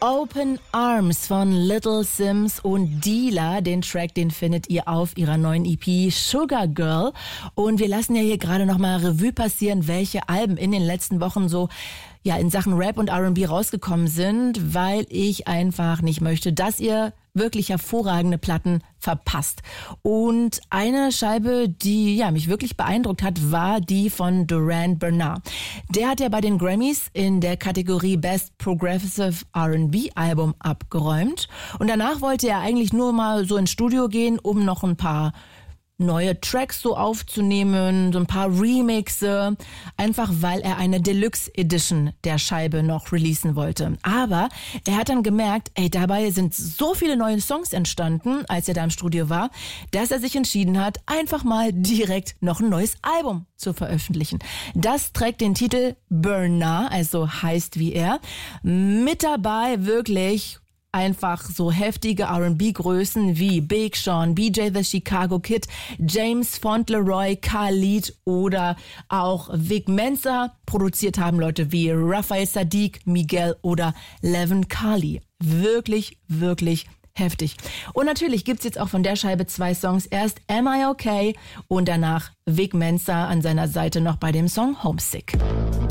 Open Arms von Little Simz und Dealer. Den Track, den findet ihr auf ihrer neuen EP Sugar Girl. Und wir lassen ja hier gerade nochmal Revue passieren, welche Alben in den letzten Wochen so in Sachen Rap und R&B rausgekommen sind, weil ich einfach nicht möchte, dass ihr wirklich hervorragende Platten verpasst. Und eine Scheibe, die mich wirklich beeindruckt hat, war die von Durand Bernarr. Der hat ja bei den Grammys in der Kategorie Best Progressive R&B Album abgeräumt. Und danach wollte er eigentlich nur mal so ins Studio gehen, um noch ein paar neue Tracks so aufzunehmen, so ein paar Remixe, einfach weil er eine Deluxe Edition der Scheibe noch releasen wollte. Aber er hat dann gemerkt, dabei sind so viele neue Songs entstanden, als er da im Studio war, dass er sich entschieden hat, einfach mal direkt noch ein neues Album zu veröffentlichen. Das trägt den Titel Bernarr, also heißt wie er. Mit dabei wirklich einfach so heftige R&B-Größen wie Big Sean, BJ the Chicago Kid, James Fauntleroy, Khalid oder auch Vic Mensa. Produziert haben Leute wie Raphael Saadiq, Miguel oder Levin Kali. Wirklich, wirklich heftig. Und natürlich gibt's jetzt auch von der Scheibe 2 Songs. Erst Am I Okay und danach Vic Mensa an seiner Seite noch bei dem Song Homesick.